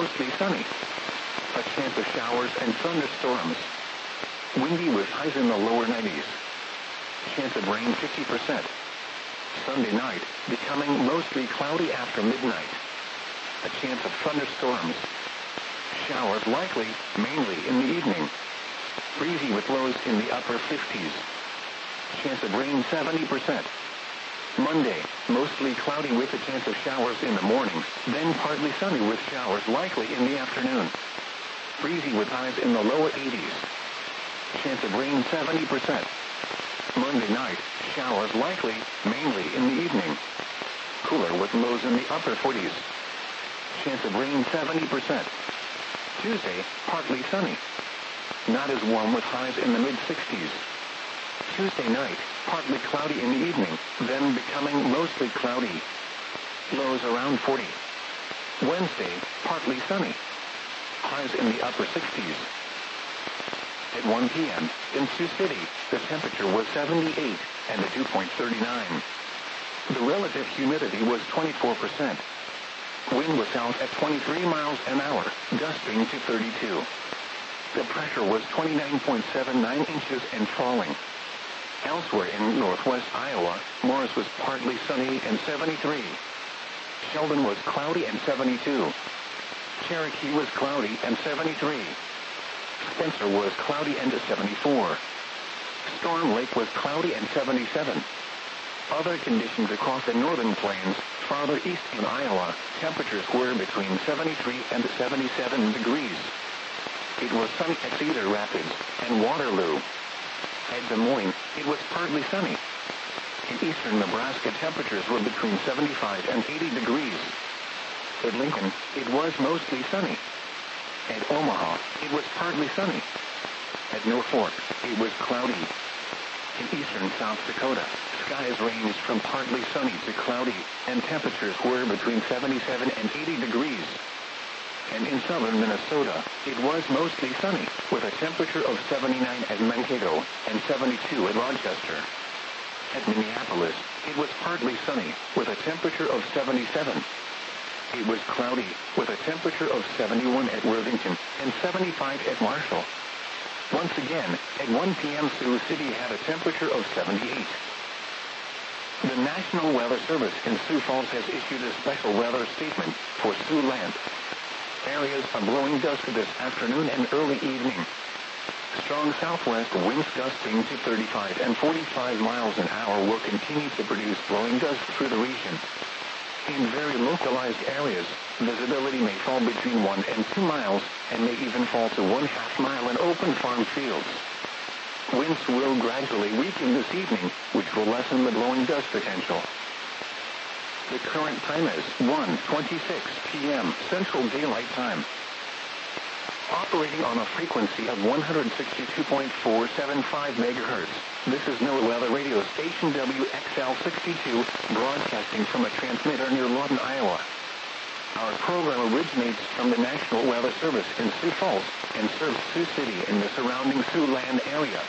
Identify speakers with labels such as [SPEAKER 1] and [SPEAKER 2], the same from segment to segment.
[SPEAKER 1] mostly sunny. A chance of showers and thunderstorms. Windy with highs in the lower 90s. Chance of rain 50%. Sunday night, becoming mostly cloudy after midnight. A chance of thunderstorms. Showers likely, mainly in the evening. Breezy with lows in the upper 50s. Chance of rain 70%. Monday, mostly cloudy with a chance of showers in the morning, then partly sunny with showers likely in the afternoon. Breezy with highs in the lower 80s. Chance of rain 70%. Monday night, showers likely, mainly in the evening. Cooler with lows in the upper 40s. Chance of rain 70%. Tuesday, partly sunny. Not as warm with highs in the mid-60s. Tuesday night, partly cloudy in the evening, then becoming mostly cloudy. Lows around 40. Wednesday, partly sunny. Highs in the upper 60s. At 1 p.m., in Sioux City, the temperature was 78 and the dew point 39. The relative humidity was 24%. Wind was south at 23 miles an hour, gusting to 32. The pressure was 29.79 inches and falling. Elsewhere in northwest Iowa, Morris was partly sunny and 73. Sheldon was cloudy and 72. Cherokee was cloudy and 73. Spencer was cloudy and 74. Storm Lake was cloudy and 77. Other conditions across the northern plains, farther east in Iowa, temperatures were between 73 and 77 degrees. It was sunny at Cedar Rapids and Waterloo. At Des Moines, it was partly sunny. In eastern Nebraska, temperatures were between 75 and 80 degrees. At Lincoln, it was mostly sunny. At Omaha, it was partly sunny. At Norfolk, it was cloudy. In eastern South Dakota, skies ranged from partly sunny to cloudy, and temperatures were between 77 and 80 degrees. And in southern Minnesota, it was mostly sunny, with a temperature of 79 at Mankato and 72 at Rochester. At Minneapolis, it was partly sunny, with a temperature of 77. It was cloudy, with a temperature of 71 at Worthington and 75 at Marshall. Once again, at 1 p.m. Sioux City had a temperature of 78. The National Weather Service in Sioux Falls has issued a special weather statement for Siouxland. Areas are blowing dust this afternoon and early evening. Strong southwest winds gusting to 35 and 45 miles an hour will continue to produce blowing dust through the region. In very localized areas, visibility may fall between 1 and 2 miles and may even fall to 1/2 mile in open farm fields. Winds will gradually weaken this evening, which will lessen the blowing dust potential. The current time is 1:26 p.m. Central Daylight Time. Operating on a frequency of 162.475 megahertz, this is NOAA Weather Radio Station WXL62, broadcasting from a transmitter near Lawton, Iowa. Our program originates from the National Weather Service in Sioux Falls and serves Sioux City and the surrounding Siouxland area.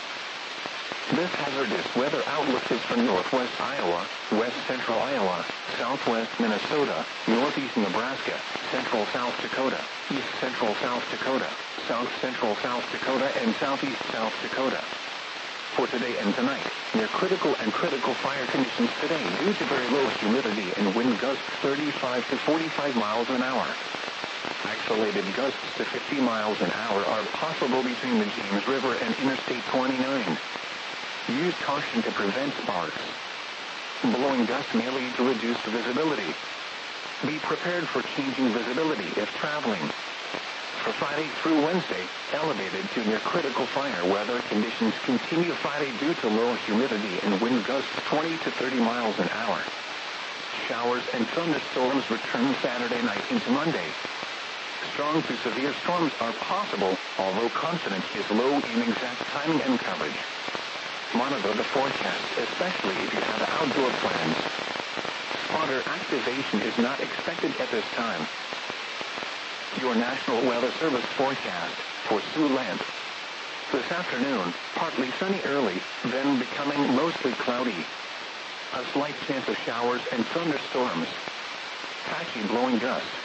[SPEAKER 1] This hazardous weather outlook is for northwest Iowa, west central Iowa, southwest Minnesota, northeast Nebraska, central South Dakota, east central South Dakota, south central South Dakota, and southeast South Dakota. For today and tonight, near critical and critical fire conditions today due to very low humidity and wind gusts 35 to 45 miles an hour. Isolated gusts to 50 miles an hour are possible between the James River and Interstate 29. Use caution to prevent sparks. Blowing dust may lead to reduced visibility. Be prepared for changing visibility if traveling. For Friday through Wednesday, elevated to near critical fire weather conditions continue Friday due to low humidity and wind gusts 20 to 30 miles an hour. Showers and thunderstorms return Saturday night into Monday. Strong to severe storms are possible, although confidence is low in exact timing and coverage. Monitor the forecast, especially if you have outdoor plans. Spotter activation is not expected at this time. Your National Weather Service forecast for Siouxland. This afternoon, partly sunny early, then becoming mostly cloudy. A slight chance of showers and thunderstorms. Patchy blowing dust.